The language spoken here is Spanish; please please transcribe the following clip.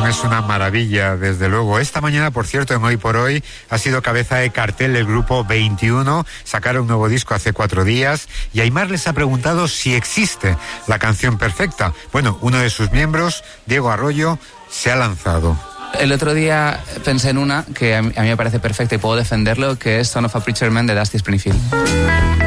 canción es una maravilla, desde luego. Esta mañana, por cierto, en Hoy por Hoy, ha sido cabeza de cartel del grupo 21. Sacaron un nuevo disco hace 4 días y Aimar les ha preguntado si existe la canción perfecta. Bueno, uno de sus miembros, Diego Arroyo, se ha lanzado. El otro día pensé en una que a mí me parece perfecta y puedo defenderlo, que es Son of a Preacher Man de Dusty Springfield.